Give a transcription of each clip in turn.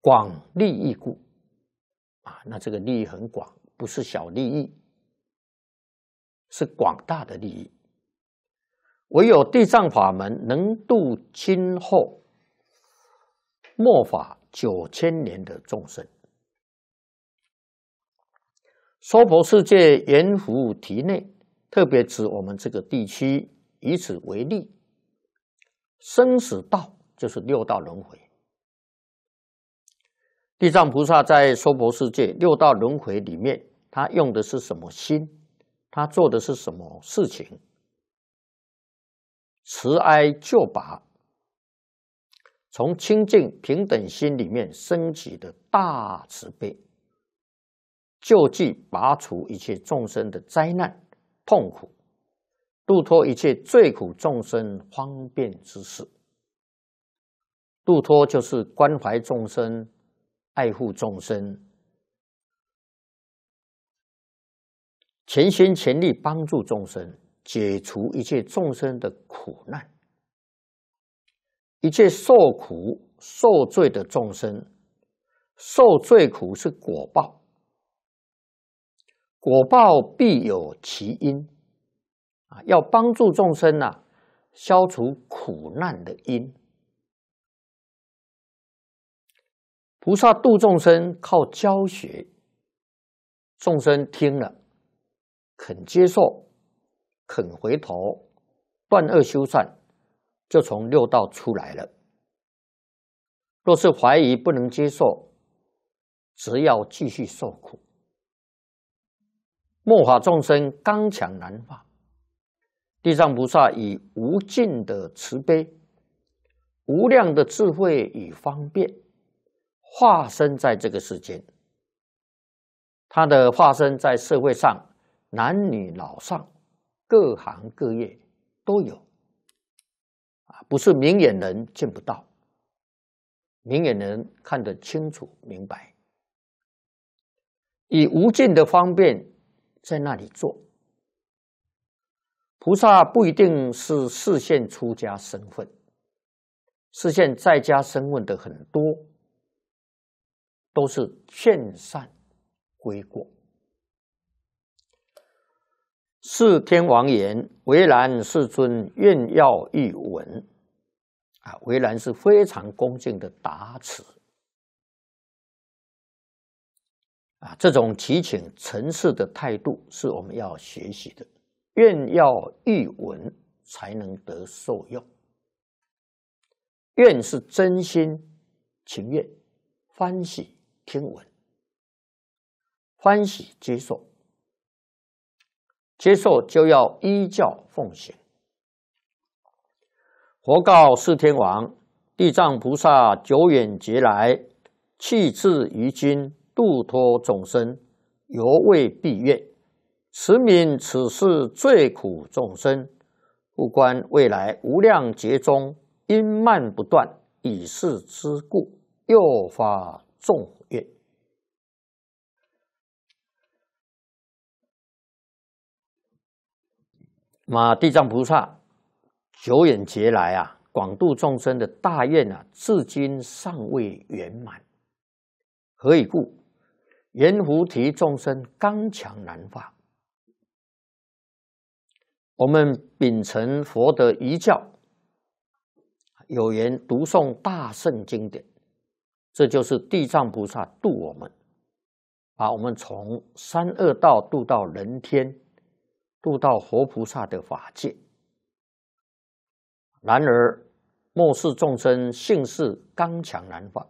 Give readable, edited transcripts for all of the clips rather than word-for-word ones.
广利益故那这个利益很广，不是小利益，是广大的利益。唯有地藏法门能度今后末法9000年的众生。娑婆世界阎浮提内，特别指我们这个地区，以此为例。生死道就是六道轮回。地藏菩萨在娑婆世界六道轮回里面，他用的是什么心？他做的是什么事情？慈哀救拔，从清净平等心里面升起的大慈悲，救济拔除一切众生的灾难痛苦，度脱一切罪苦众生方便之事。度脱就是关怀众生，爱护众生，全心全力帮助众生，解除一切众生的苦难。一切受苦受罪的众生，受罪苦是果报，果报必有其因要帮助众生消除苦难的因。菩萨度众生靠教学，众生听了肯接受，肯回头，断恶修善，就从六道出来了。若是怀疑不能接受，只要继续受苦。末法众生刚强难化，地藏菩萨以无尽的慈悲、无量的智慧与方便，化身在这个世间。他的化身在社会上，男女老少，各行各业都有不是明眼人见不到，明眼人看得清楚明白，以无尽的方便在那里做。菩萨不一定是示现出家身份，示现在家身份的很多，都是劝善归过。释天王言：唯然世尊愿要一闻唯然是非常恭敬的答词这种祈请诚实的态度是我们要学习的。愿要一闻才能得受用。愿是真心情愿，欢喜听闻，欢喜接受，接受就要依教奉行。佛告释天王：地藏菩萨久远劫来，弃智于今，度脱众生，犹未毕愿。此名此世最苦众生，不观未来无量劫中，因慢不断，以是之故，又发众愿。地藏菩萨久远劫来广度众生的大愿至今尚未圆满。何以故？阎浮提众生刚强难化。我们秉承佛的遗教，有缘读诵大圣经典，这就是地藏菩萨度我们，把我们从三恶道度到人天，度到活菩萨的法界。然而末世众生性事刚强难化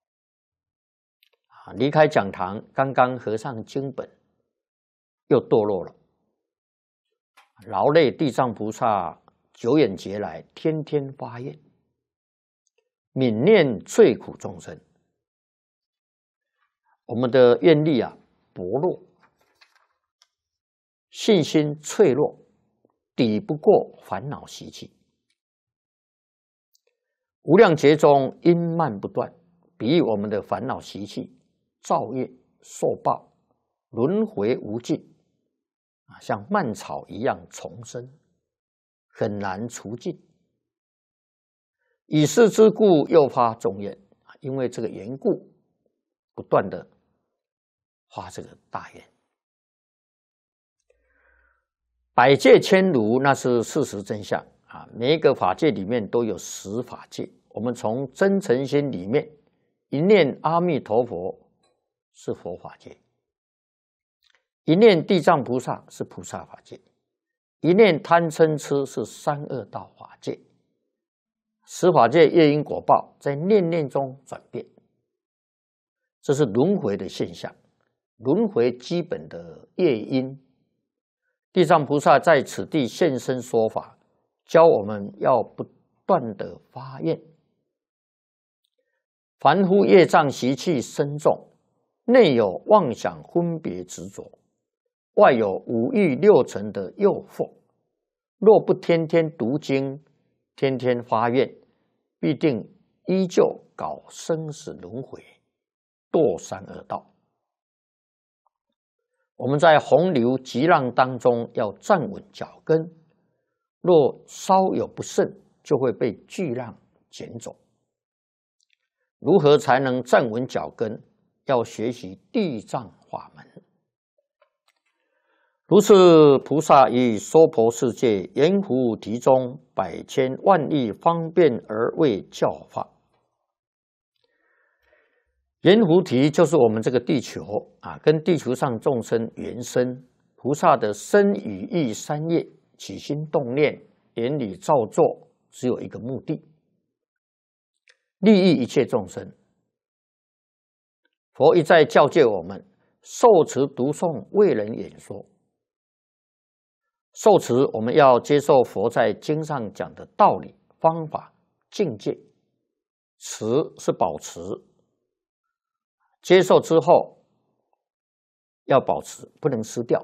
离开讲堂，刚刚合上经本，又堕落了。劳累地藏菩萨久远劫来，天天发愿，悯念罪苦众生。我们的愿力薄弱，信心脆弱，抵不过烦恼习气。无量劫中因慢不断，比喻我们的烦恼习气造业受报，轮回无尽像蔓草一样丛生，很难除尽。以是之故，又发众愿。因为这个缘故， 不断的发这个大愿。百界千如，那是事实真相啊！每一个法界里面都有10法界。我们从真诚心里面一念阿弥陀佛是佛法界，一念地藏菩萨是菩萨法界，一念贪嗔痴是三恶道法界。10法界业因果报在念念中转变，这是轮回的现象，轮回基本的业因。地藏菩萨在此地现身说法，教我们要不断的发愿。凡夫业障习气深重，内有妄想分别执着，外有5欲6尘的诱惑。若不天天读经，天天发愿，必定依旧搞生死轮回，堕三恶道。我们在洪流急浪当中要站稳脚跟，若稍有不慎，就会被巨浪卷走。如何才能站稳脚跟？要学习地藏法门。如是菩萨于娑婆世界阎浮提中百千万亿方便而为教化。阎浮提就是我们这个地球啊，跟地球上众生原生。菩萨的身语意三业，起心动念，言语造作，只有一个目的：利益一切众生。佛一再教诫我们，受持读诵为人演说。受持，我们要接受佛在经上讲的道理、方法、境界；持是保持，接受之后要保持，不能失掉。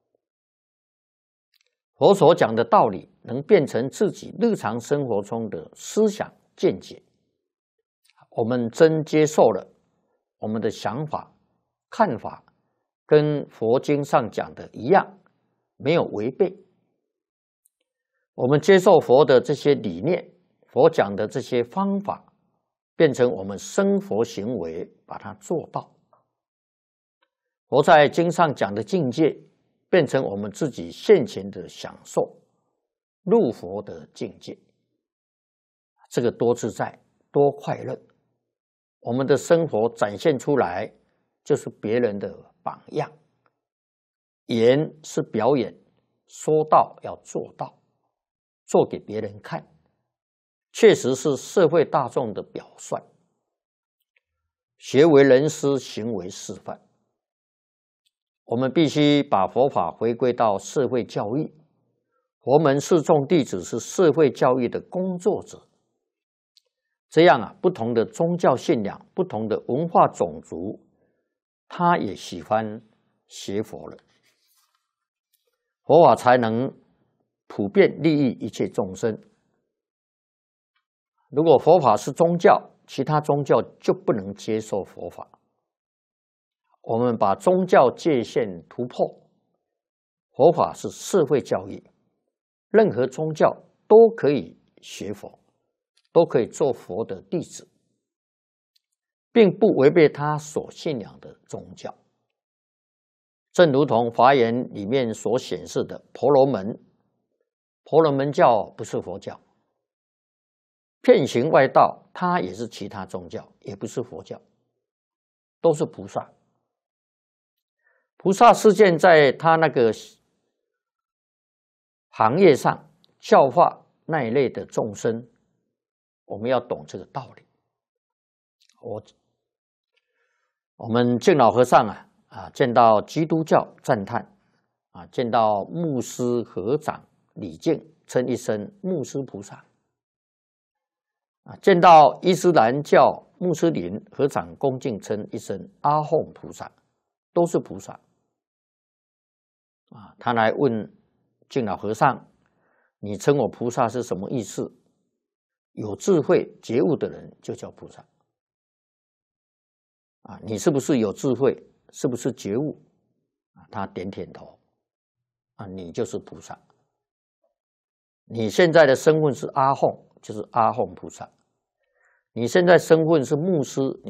佛所讲的道理能变成自己日常生活中的思想见解，我们真接受了，我们的想法、看法跟佛经上讲的一样，没有违背。我们接受佛的这些理念，佛讲的这些方法，变成我们生活行为，把它做到。佛在经上讲的境界，变成我们自己现前的享受，入佛的境界。这个多自在，多快乐。我们的生活展现出来，就是别人的榜样。言是表演，说到要做到，做给别人看，确实是社会大众的表率。学为人师，行为示范。我们必须把佛法回归到社会教育。佛门示众弟子是社会教育的工作者。这样啊，不同的宗教信仰、不同的文化种族，他也喜欢学佛了。佛法才能普遍利益一切众生。如果佛法是宗教，其他宗教就不能接受佛法。我们把宗教界限突破，佛法是社会教育，任何宗教都可以学佛，都可以做佛的弟子，并不违背他所信仰的宗教。正如同华严里面所显示的婆罗门，婆罗门教不是佛教，遍行外道，它也是其他宗教，也不是佛教，都是菩萨。菩萨示现在他那个行业上教化那一类的众生，我们要懂这个道理。我们敬老和尚见到基督教赞叹见到牧师合掌礼敬，称一声牧师菩萨见到伊斯兰教穆斯林合掌恭敬，称一声阿訇菩萨，都是菩萨他来问敬老和尚，你称我菩萨是什么意思？有智慧觉悟的人就叫菩萨你是不是有智慧？是不是觉悟？他点点头你就是菩萨。你现在的身份是阿訇，就是阿訇菩萨。你现在身份是牧师，